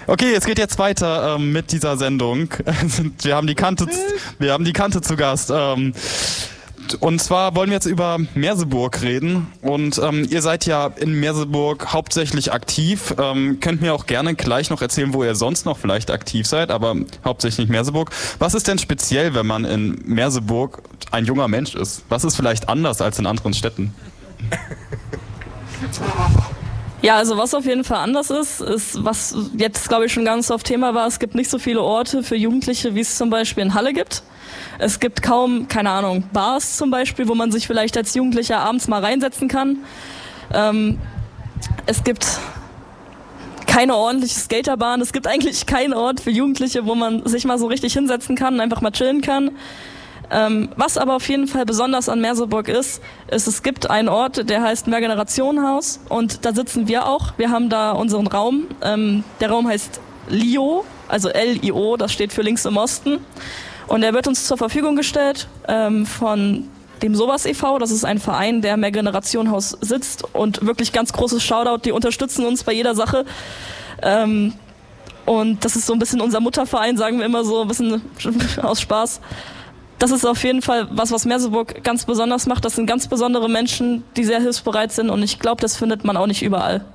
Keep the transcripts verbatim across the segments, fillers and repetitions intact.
Okay, es geht jetzt weiter ähm, mit dieser Sendung. Wir haben die Kante, wir haben die Kante zu Gast. Ähm, und zwar wollen wir jetzt über Merseburg reden. Und ähm, ihr seid ja in Merseburg hauptsächlich aktiv. Ähm, könnt mir auch gerne gleich noch erzählen, wo ihr sonst noch vielleicht aktiv seid, aber hauptsächlich Merseburg. Was ist denn speziell, wenn man in Merseburg ein junger Mensch ist? Was ist vielleicht anders als in anderen Städten? Ja, also was auf jeden Fall anders ist, ist, was jetzt glaube ich schon ganz oft Thema war, es gibt nicht so viele Orte für Jugendliche, wie es zum Beispiel in Halle gibt. Es gibt kaum, keine Ahnung, Bars zum Beispiel, wo man sich vielleicht als Jugendlicher abends mal reinsetzen kann. Ähm, es gibt keine ordentliche Skaterbahn, es gibt eigentlich keinen Ort für Jugendliche, wo man sich mal so richtig hinsetzen kann, einfach mal chillen kann. Ähm, was aber auf jeden Fall besonders an Merseburg ist, ist, es gibt einen Ort, der heißt Mehrgenerationenhaus und da sitzen wir auch. Wir haben da unseren Raum. Ähm, der Raum heißt L I O, also L I O, das steht für Links im Osten. Und der wird uns zur Verfügung gestellt ähm, von dem Sowas e V. Das ist ein Verein, der im Mehrgenerationenhaus sitzt und wirklich ganz großes Shoutout, die unterstützen uns bei jeder Sache. Ähm, und das ist so ein bisschen unser Mutterverein, sagen wir immer so, ein bisschen aus Spaß. Das ist auf jeden Fall was, was Merseburg ganz besonders macht. Das sind ganz besondere Menschen, die sehr hilfsbereit sind und ich glaube, das findet man auch nicht überall.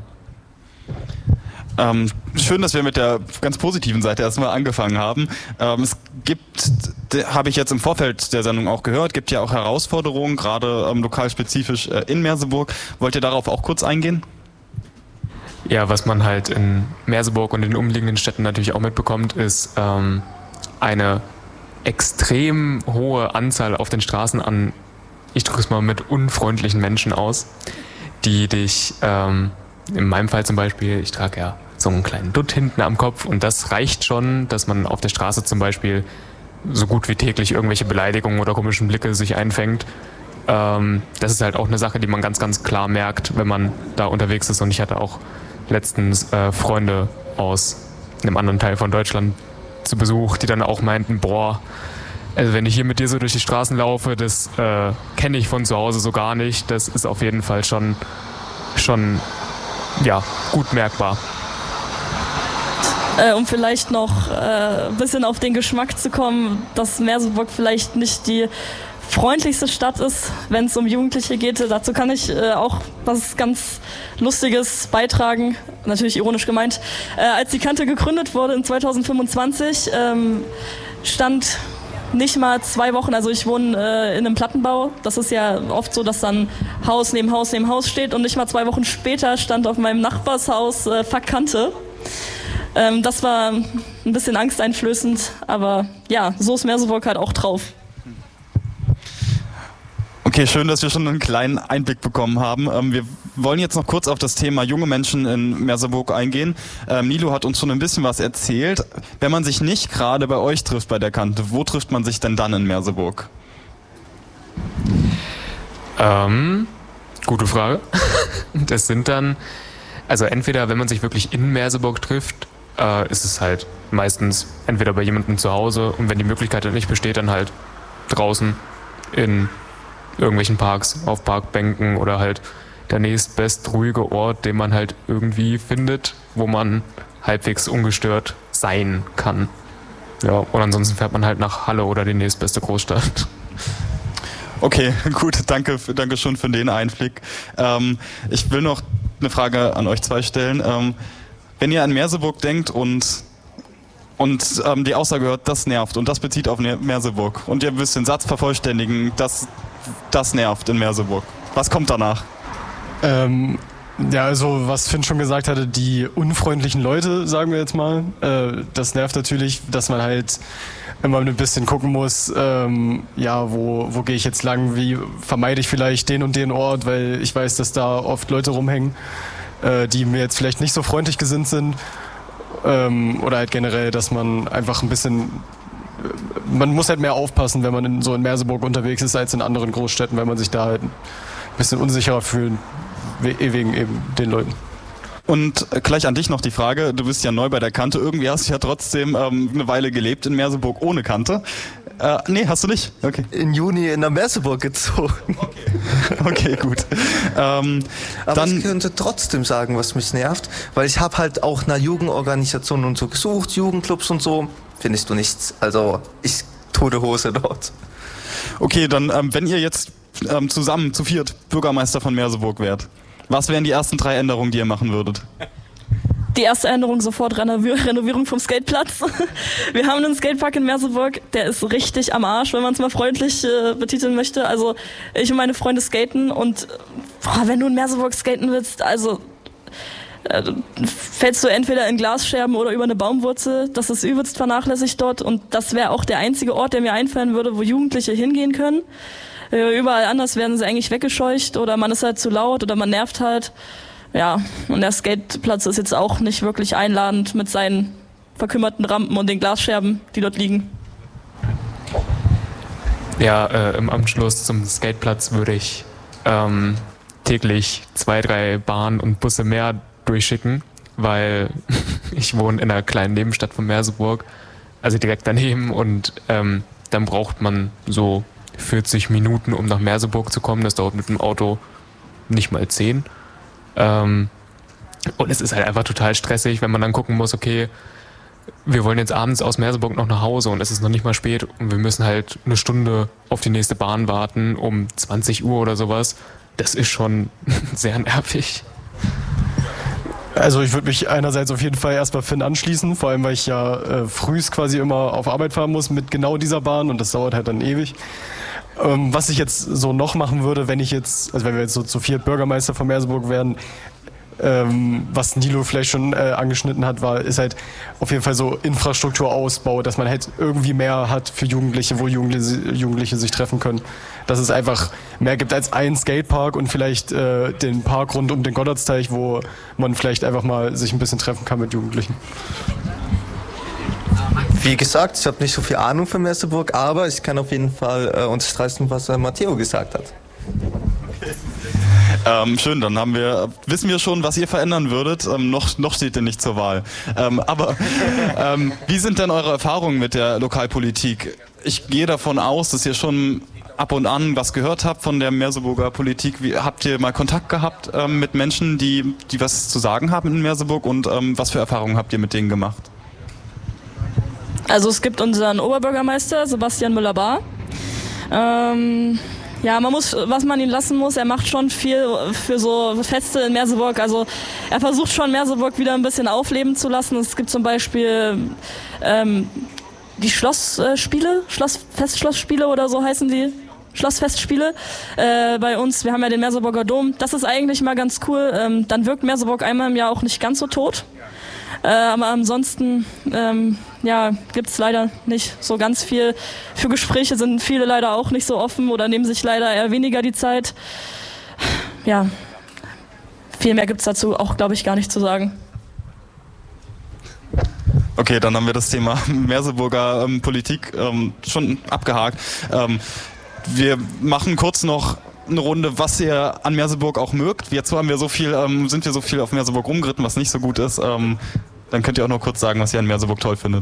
Ähm, schön, dass wir mit der ganz positiven Seite erstmal angefangen haben. Ähm, es gibt, habe ich jetzt im Vorfeld der Sendung auch gehört, gibt ja auch Herausforderungen, gerade ähm, lokalspezifisch äh, in Merseburg. Wollt ihr darauf auch kurz eingehen? Ja, was man halt in Merseburg und in den umliegenden Städten natürlich auch mitbekommt, ist ähm, eine extrem hohe Anzahl auf den Straßen an, ich drücke es mal mit unfreundlichen Menschen aus, die dich, ähm, in meinem Fall zum Beispiel, ich trage ja so einen kleinen Dutt hinten am Kopf und das reicht schon, dass man auf der Straße zum Beispiel so gut wie täglich irgendwelche Beleidigungen oder komischen Blicke sich einfängt. Ähm, das ist halt auch eine Sache, die man ganz, ganz klar merkt, wenn man da unterwegs ist und ich hatte auch letztens äh, Freunde aus einem anderen Teil von Deutschland zu Besuch, die dann auch meinten, boah, also wenn ich hier mit dir so durch die Straßen laufe, das äh, kenne ich von zu Hause so gar nicht. Das ist auf jeden Fall schon, schon ja, gut merkbar. Äh, um vielleicht noch äh, ein bisschen auf den Geschmack zu kommen, dass Merseburg vielleicht nicht die freundlichste Stadt ist, wenn es um Jugendliche geht. Dazu kann ich äh, auch was ganz Lustiges beitragen, natürlich ironisch gemeint. Äh, als die Kante gegründet wurde in zweitausendfünfundzwanzig, ähm, stand nicht mal zwei Wochen, also ich wohne äh, in einem Plattenbau, das ist ja oft so, dass dann Haus neben Haus neben Haus steht und nicht mal zwei Wochen später stand auf meinem Nachbarshaus äh, Fuck Kante. Ähm, das war ein bisschen angsteinflößend, aber ja, so ist Merseburg halt auch drauf. Okay, schön, dass wir schon einen kleinen Einblick bekommen haben. Ähm, wir wollen jetzt noch kurz auf das Thema junge Menschen in Merseburg eingehen. Ähm, Nilo hat uns schon ein bisschen was erzählt. Wenn man sich nicht gerade bei euch trifft bei der Kante, wo trifft man sich denn dann in Merseburg? Ähm, gute Frage. Das sind dann, also entweder, wenn man sich wirklich in Merseburg trifft, äh, ist es halt meistens entweder bei jemandem zu Hause und wenn die Möglichkeit dann nicht besteht, dann halt draußen in irgendwelchen Parks, auf Parkbänken oder halt der nächstbest ruhige Ort, den man halt irgendwie findet, wo man halbwegs ungestört sein kann. Ja, und ansonsten fährt man halt nach Halle oder die nächstbeste Großstadt. Okay, gut, danke, danke schon für den Einblick. Ähm, ich will noch eine Frage an euch zwei stellen. Ähm, wenn ihr an Merseburg denkt und und ähm, die Aussage hört, das nervt und das bezieht auf Merseburg und ihr müsst den Satz vervollständigen, das, das nervt in Merseburg. Was kommt danach? Ähm, ja, also was Finn schon gesagt hatte, die unfreundlichen Leute, sagen wir jetzt mal, äh, das nervt natürlich, dass man halt immer ein bisschen gucken muss, ähm, ja, wo, wo gehe ich jetzt lang, wie vermeide ich vielleicht den und den Ort, weil ich weiß, dass da oft Leute rumhängen, äh, die mir jetzt vielleicht nicht so freundlich gesinnt sind. Ähm, oder halt generell, dass man einfach ein bisschen, man muss halt mehr aufpassen, wenn man in, so in Merseburg unterwegs ist, als in anderen Großstädten, weil man sich da halt ein bisschen unsicherer fühlt, wegen eben den Leuten. Und gleich an dich noch die Frage, du bist ja neu bei der Kante, irgendwie hast du ja trotzdem ähm, eine Weile gelebt in Merseburg ohne Kante. Äh, nee, hast du nicht? Okay. In Juni in der Merseburg gezogen. Okay, okay gut. Ähm, Aber dann, ich könnte trotzdem sagen, was mich nervt, weil ich habe halt auch nach Jugendorganisationen und so gesucht, Jugendclubs und so, findest du nichts. Also ich tote Hose dort. Okay, dann ähm, wenn ihr jetzt ähm, zusammen zu viert Bürgermeister von Merseburg wärt, was wären die ersten drei Änderungen, die ihr machen würdet? Die erste Änderung, sofort Renovier- Renovierung vom Skateplatz. Wir haben einen Skatepark in Merseburg, der ist richtig am Arsch, wenn man es mal freundlich äh, betiteln möchte. Also ich und meine Freunde skaten und boah, wenn du in Merseburg skaten willst, also äh, fällst du entweder in Glasscherben oder über eine Baumwurzel. Das ist übelst vernachlässigt dort und das wäre auch der einzige Ort, der mir einfallen würde, wo Jugendliche hingehen können. Äh, überall anders werden sie eigentlich weggescheucht oder man ist halt zu laut oder man nervt halt. Ja, und der Skateplatz ist jetzt auch nicht wirklich einladend mit seinen verkümmerten Rampen und den Glasscherben, die dort liegen. Ja, äh, im Anschluss zum Skateplatz würde ich ähm, täglich zwei, drei Bahnen und Busse mehr durchschicken, weil ich wohne in einer kleinen Nebenstadt von Merseburg, also direkt daneben und ähm, dann braucht man so vierzig Minuten, um nach Merseburg zu kommen. Das dauert mit dem Auto nicht mal zehn. Ähm, und es ist halt einfach total stressig, wenn man dann gucken muss, okay, wir wollen jetzt abends aus Merseburg noch nach Hause und es ist noch nicht mal spät und wir müssen halt eine Stunde auf die nächste Bahn warten um zwanzig Uhr oder sowas. Das ist schon sehr nervig. Also ich würde mich einerseits auf jeden Fall erstmal Finn anschließen, vor allem weil ich ja äh, frühs quasi immer auf Arbeit fahren muss mit genau dieser Bahn und das dauert halt dann ewig. Ähm, was ich jetzt so noch machen würde, wenn ich jetzt, also wenn wir jetzt so zu viert Bürgermeister von Merseburg werden, ähm, was Nilo vielleicht schon äh, angeschnitten hat, war, ist halt auf jeden Fall so Infrastrukturausbau, dass man halt irgendwie mehr hat für Jugendliche, wo Jugendliche, Jugendliche sich treffen können. Dass es einfach mehr gibt als einen Skatepark und vielleicht äh, den Park rund um den Gottardsteich, wo man vielleicht einfach mal sich ein bisschen treffen kann mit Jugendlichen. Wie gesagt, ich habe nicht so viel Ahnung von Merseburg, aber ich kann auf jeden Fall äh, unterstreichen, was äh, Matteo gesagt hat. Okay. Ähm, schön, dann haben wir, wissen wir schon, was ihr verändern würdet. Ähm, noch, noch steht ihr nicht zur Wahl. Ähm, aber ähm, wie sind denn eure Erfahrungen mit der Lokalpolitik? Ich gehe davon aus, dass ihr schon ab und an was gehört habt von der Merseburger Politik. Wie, habt ihr mal Kontakt gehabt ähm, mit Menschen, die, die was zu sagen haben in Merseburg und ähm, was für Erfahrungen habt ihr mit denen gemacht? Also es gibt unseren Oberbürgermeister Sebastian Müller-Bahr. Ähm, ja, man muss, was man ihn lassen muss, er macht schon viel für so Feste in Merseburg. Also er versucht schon Merseburg wieder ein bisschen aufleben zu lassen. Es gibt zum Beispiel ähm, die Schlossspiele, Schloss, Festschlossspiele oder so heißen die. Schlossfestspiele äh, bei uns. Wir haben ja den Merseburger Dom. Das ist eigentlich mal ganz cool. Ähm, dann wirkt Merseburg einmal im Jahr auch nicht ganz so tot. Äh, aber ansonsten ähm, ja, gibt es leider nicht so ganz viel. Für Gespräche sind viele leider auch nicht so offen oder nehmen sich leider eher weniger die Zeit. Ja, viel mehr gibt es dazu auch, glaube ich, gar nicht zu sagen. Okay, dann haben wir das Thema Merseburger ähm, Politik ähm, schon abgehakt. Ähm, wir machen kurz noch eine Runde, was ihr an Merseburg auch mögt. Jetzt haben wir so viel, ähm, sind wir so viel auf Merseburg rumgeritten, was nicht so gut ist. Ähm, dann könnt ihr auch noch kurz sagen, was ihr an Merseburg toll findet.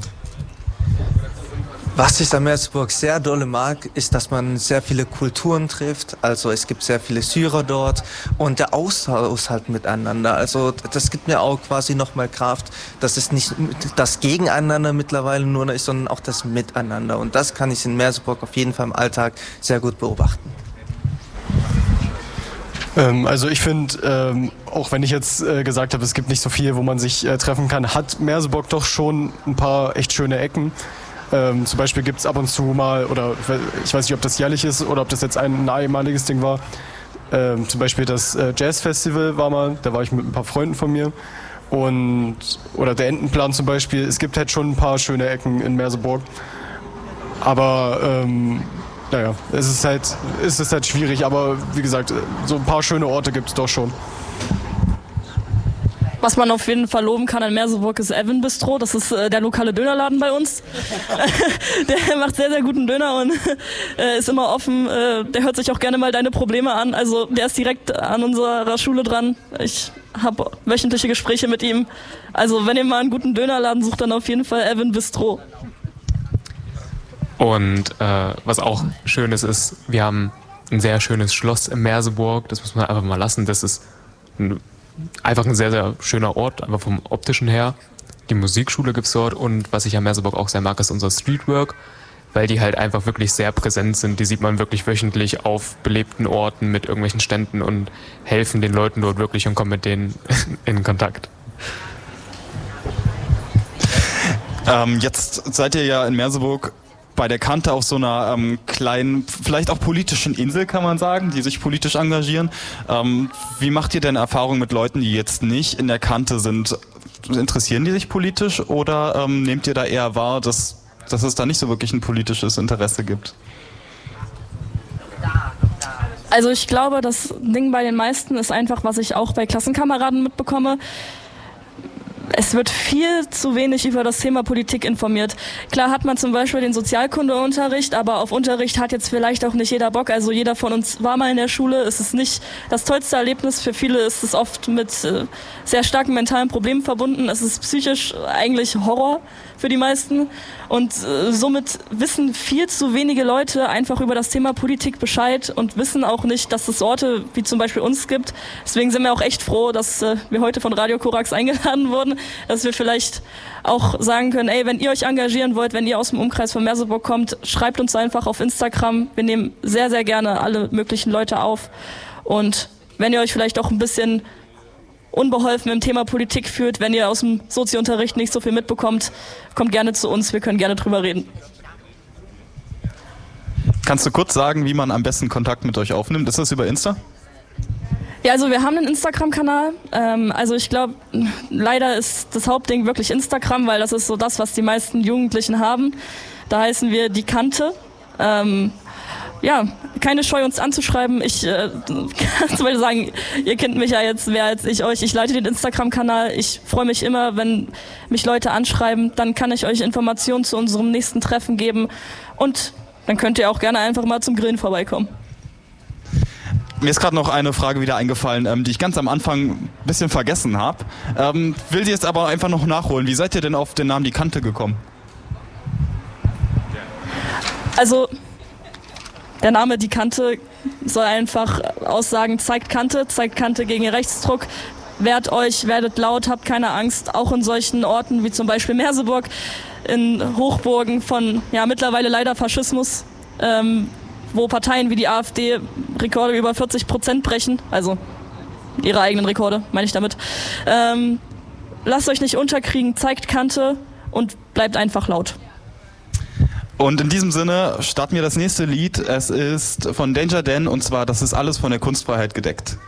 Was ich an Merseburg sehr dolle mag, ist, dass man sehr viele Kulturen trifft. Also es gibt sehr viele Syrer dort und der Austausch halt miteinander. Also das gibt mir auch quasi nochmal Kraft, dass es nicht das Gegeneinander mittlerweile nur ist, sondern auch das Miteinander. Und das kann ich in Merseburg auf jeden Fall im Alltag sehr gut beobachten. Also ich finde, ähm, auch wenn ich jetzt äh, gesagt habe, es gibt nicht so viel, wo man sich äh, treffen kann, hat Merseburg doch schon ein paar echt schöne Ecken. Ähm, zum Beispiel gibt es ab und zu mal, oder ich weiß nicht, ob das jährlich ist oder ob das jetzt ein einmaliges Ding war, ähm, zum Beispiel das äh, Jazzfestival war mal, da war ich mit ein paar Freunden von mir. Und, oder der Entenplan zum Beispiel, es gibt halt schon ein paar schöne Ecken in Merseburg. Aber ähm, naja, es ist halt, es ist halt schwierig, aber wie gesagt, so ein paar schöne Orte gibt es doch schon. Was man auf jeden Fall loben kann in Merseburg ist Evan Bistro. Das ist äh, der lokale Dönerladen bei uns. Der macht sehr, sehr guten Döner und äh, ist immer offen. Äh, der hört sich auch gerne mal deine Probleme an. Also der ist direkt an unserer Schule dran. Ich habe wöchentliche Gespräche mit ihm. Also wenn ihr mal einen guten Dönerladen sucht, dann auf jeden Fall Evan Bistro. Und äh, was auch schön ist, ist, wir haben ein sehr schönes Schloss in Merseburg. Das muss man einfach mal lassen. Das ist ein einfach ein sehr, sehr schöner Ort, einfach vom Optischen her. Die Musikschule gibt's dort und was ich an Merseburg auch sehr mag, ist unser Streetwork, weil die halt einfach wirklich sehr präsent sind. Die sieht man wirklich wöchentlich auf belebten Orten mit irgendwelchen Ständen und helfen den Leuten dort wirklich und kommen mit denen in Kontakt. Ähm, jetzt seid ihr ja in Merseburg bei der Kante auf so einer ähm, kleinen, vielleicht auch politischen Insel, kann man sagen, die sich politisch engagieren. Ähm, wie macht ihr denn Erfahrungen mit Leuten, die jetzt nicht in der Kante sind? Interessieren die sich politisch oder ähm, nehmt ihr da eher wahr, dass, dass es da nicht so wirklich ein politisches Interesse gibt? Also ich glaube, das Ding bei den meisten ist einfach, was ich auch bei Klassenkameraden mitbekomme. Es wird viel zu wenig über das Thema Politik informiert. Klar hat man zum Beispiel den Sozialkundeunterricht, aber auf Unterricht hat jetzt vielleicht auch nicht jeder Bock. Also jeder von uns war mal in der Schule. Es ist nicht das tollste Erlebnis. Für viele ist es oft mit äh, sehr starken mentalen Problemen verbunden. Es ist psychisch eigentlich Horror für die meisten. Und äh, somit wissen viel zu wenige Leute einfach über das Thema Politik Bescheid und wissen auch nicht, dass es Orte wie zum Beispiel uns gibt. Deswegen sind wir auch echt froh, dass äh, wir heute von Radio Korax eingeladen wurden, dass wir vielleicht auch sagen können, ey, wenn ihr euch engagieren wollt, wenn ihr aus dem Umkreis von Merseburg kommt, schreibt uns einfach auf Instagram. Wir nehmen sehr, sehr gerne alle möglichen Leute auf. Und wenn ihr euch vielleicht auch ein bisschen unbeholfen im Thema Politik fühlt, wenn ihr aus dem Soziounterricht nicht so viel mitbekommt, kommt gerne zu uns, wir können gerne drüber reden. Kannst du kurz sagen, wie man am besten Kontakt mit euch aufnimmt? Ist das über Insta? Ja, also wir haben einen Instagram-Kanal. Ähm, also ich glaube, leider ist das Hauptding wirklich Instagram, weil das ist so das, was die meisten Jugendlichen haben. Da heißen wir Die Kante. Ähm, ja, keine Scheu, uns anzuschreiben. Ich äh, kann zum Beispiel sagen, ihr kennt mich ja jetzt mehr als ich euch. Ich leite den Instagram-Kanal. Ich freue mich immer, wenn mich Leute anschreiben. Dann kann ich euch Informationen zu unserem nächsten Treffen geben. Und dann könnt ihr auch gerne einfach mal zum Grillen vorbeikommen. Mir ist gerade noch eine Frage wieder eingefallen, ähm, die ich ganz am Anfang ein bisschen vergessen habe. Ähm, will sie jetzt aber einfach noch nachholen. Wie seid ihr denn auf den Namen Die Kante gekommen? Also der Name Die Kante soll einfach aussagen, zeigt Kante, zeigt Kante gegen Rechtsdruck. Wehrt euch, werdet laut, habt keine Angst. Auch in solchen Orten wie zum Beispiel Merseburg, in Hochburgen von ja mittlerweile leider Faschismus, ähm, wo Parteien wie die AfD Rekorde über vierzig Prozent brechen, also ihre eigenen Rekorde, meine ich damit. Ähm, lasst euch nicht unterkriegen, zeigt Kante und bleibt einfach laut. Und in diesem Sinne starten wir das nächste Lied. Es ist von Danger Dan und zwar, das ist alles von der Kunstfreiheit gedeckt.